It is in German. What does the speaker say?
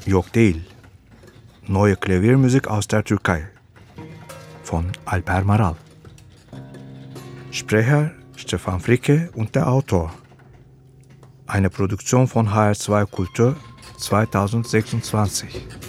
Yok değil. Neue Klaviermusik aus der Türkei von Alper Maral. Sprecher Stefan Fricke und der Autor. Eine Produktion von HR2 Kultur 2026.